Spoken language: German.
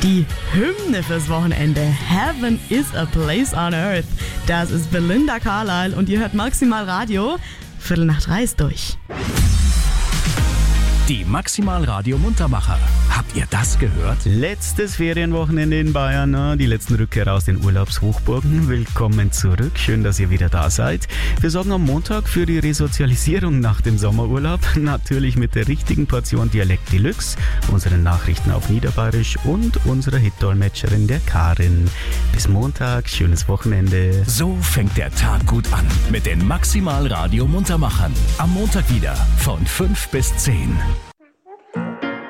Die Hymne fürs Wochenende. Heaven is a place on earth. Das ist Belinda Carlisle und ihr hört Maximal Radio. 2:45 ist durch. Die Maximal Radio Muntermacher. Habt ihr das gehört? Letztes Ferienwochenende in Bayern, ne? Die letzten Rückkehrer aus den Urlaubshochburgen. Willkommen zurück, schön, dass ihr wieder da seid. Wir sorgen am Montag für die Resozialisierung nach dem Sommerurlaub. Natürlich mit der richtigen Portion Dialekt Deluxe, unseren Nachrichten auf Niederbayerisch und unserer Hit-Dolmetscherin der Karin. Bis Montag, schönes Wochenende. So fängt der Tag gut an mit den Maximal Radio Muntermachern. Am Montag wieder von 5 bis 10.